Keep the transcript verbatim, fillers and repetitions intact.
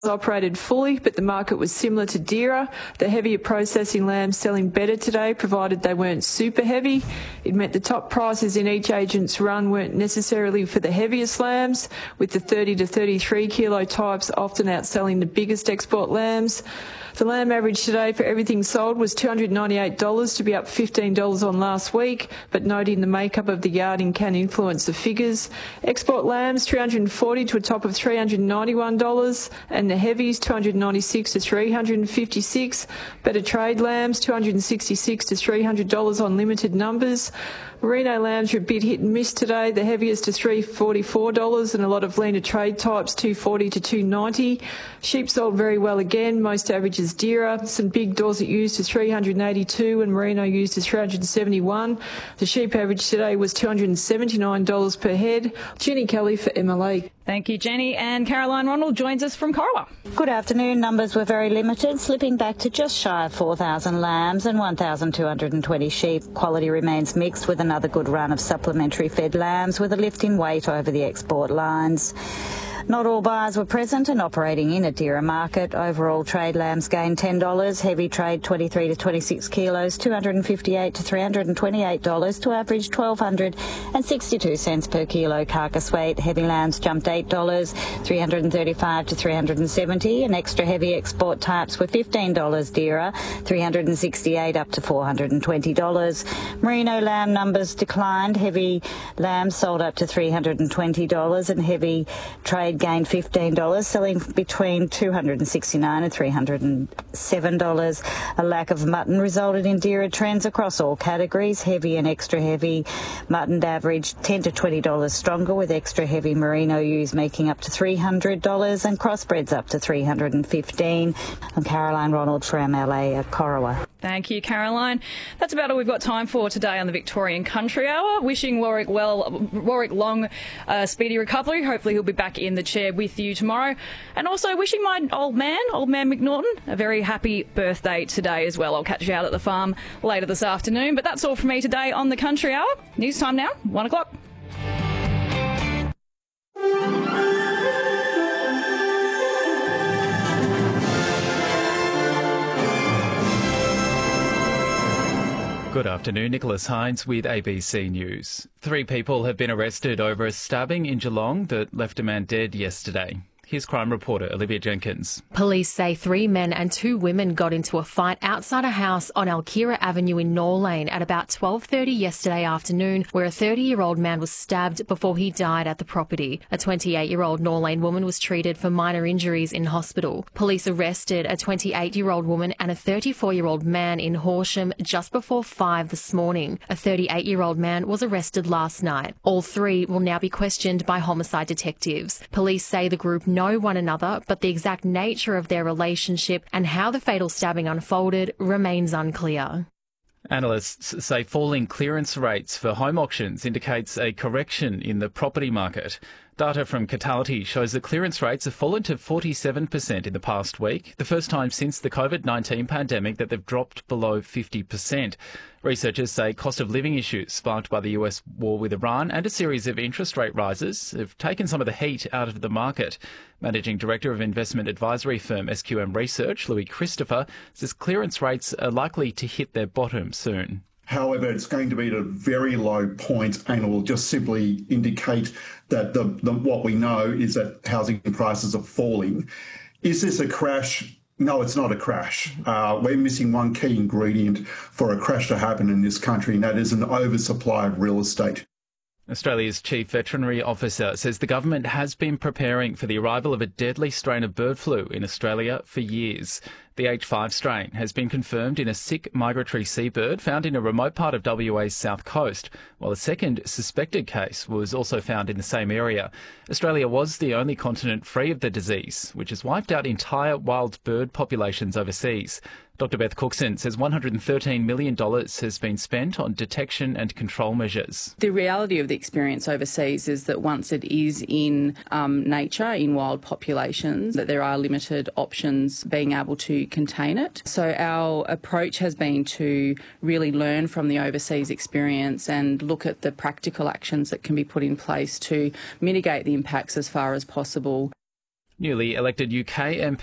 operated fully, but the market was similar to dearer. The heavier processing lambs selling better today, provided they weren't super heavy. It meant the top prices in each agent's run weren't necessarily for the heaviest lambs, with the thirty to thirty-three kilo types often outselling the biggest export lambs. The lamb average today for everything sold was two hundred ninety-eight dollars, to be up fifteen dollars on last week, but noting the makeup of the yarding can influence the figures. Export lambs three hundred forty dollars to a top of three hundred ninety-one dollars, and the heavies two hundred ninety-six dollars to three hundred fifty-six dollars. Better trade lambs two hundred sixty-six dollars to three hundred dollars on limited numbers. Merino lambs are a bit hit and miss today. The heaviest is three hundred forty-four dollars, and a lot of leaner trade types two hundred forty dollars to two hundred ninety dollars. Sheep sold very well again, most averages dearer. Some big Dorset used is three hundred eighty-two dollars and Merino used is three hundred seventy-one dollars. The sheep average today was two hundred seventy-nine dollars per head. Jenny Kelly for M L A. Thank you, Jenny. And Caroline Ronald joins us from Corowa. Good afternoon. Numbers were very limited, slipping back to just shy of four thousand lambs and one thousand two hundred twenty sheep. Quality remains mixed, with another good run of supplementary fed lambs, with a lift in weight over the export lines. Not all buyers were present and operating in a dearer market. Overall trade lambs gained ten dollars, heavy trade twenty-three to twenty-six kilos, two hundred fifty-eight to three hundred twenty-eight dollars to average one thousand two hundred sixty-two cents per kilo carcass weight. Heavy lambs jumped eight dollars, three hundred thirty-five to three hundred seventy dollars, and extra heavy export types were fifteen dollars dearer, three hundred sixty-eight dollars up to four hundred twenty dollars. Merino lamb numbers declined. Heavy lambs sold up to three hundred twenty dollars and heavy trade gained fifteen dollars, selling between two hundred sixty-nine dollars and three hundred seven dollars. A lack of mutton resulted in dearer trends across all categories. Heavy and extra heavy mutton averaged ten to twenty dollars stronger, with extra heavy merino ewes making up to three hundred dollars and crossbreds up to three hundred fifteen dollars. I'm Caroline Ronald for M L A at Corowa. Thank you, Caroline. That's about all we've got time for today on the Victorian Country Hour. Wishing Warwick well, Warwick long, uh, speedy recovery. Hopefully he'll be back in the chair with you tomorrow. And also wishing my old man, old man McNaughton, a very happy birthday today as well. I'll catch you out at the farm later this afternoon. But that's all from me today on the Country Hour. News time now, one o'clock. Good afternoon, Nicholas Hines with A B C News. Three people have been arrested over a stabbing in Geelong that left a man dead yesterday. Here's crime reporter Olivia Jenkins. Police say three men and two women got into a fight outside a house on Alkira Avenue in Norlane at about twelve thirty yesterday afternoon, where a thirty-year-old man was stabbed before he died at the property. A twenty-eight-year-old Norlane woman was treated for minor injuries in hospital. Police arrested a twenty-eight-year-old woman and a thirty-four-year-old man in Horsham just before five this morning. A thirty-eight-year-old man was arrested last night. All three will now be questioned by homicide detectives. Police say the group know one another, but the exact nature of their relationship and how the fatal stabbing unfolded remains unclear. Analysts say falling clearance rates for home auctions indicates a correction in the property market. Data from Catality shows that clearance rates have fallen to forty-seven percent in the past week, the first time since the COVID nineteen pandemic that they've dropped below fifty percent. Researchers say cost of living issues sparked by the U S war with Iran and a series of interest rate rises have taken some of the heat out of the market. Managing Director of investment advisory firm S Q M Research, Louis Christopher, says clearance rates are likely to hit their bottom soon. However, it's going to be at a very low point, and it will just simply indicate that the, the, what we know is that housing prices are falling. Is this a crash? No, it's not a crash. Uh, we're missing one key ingredient for a crash to happen in this country, and that is an oversupply of real estate. Australia's Chief Veterinary Officer says the government has been preparing for the arrival of a deadly strain of bird flu in Australia for years. The H five strain has been confirmed in a sick migratory seabird found in a remote part of W A's south coast, while a second suspected case was also found in the same area. Australia was the only continent free of the disease, which has wiped out entire wild bird populations overseas. Doctor Beth Cookson says one hundred thirteen million dollars has been spent on detection and control measures. The reality of the experience overseas is that once it is in um, nature, in wild populations, that there are limited options being able to contain it. So our approach has been to really learn from the overseas experience and look at the practical actions that can be put in place to mitigate the impacts as far as possible. Newly elected U K M P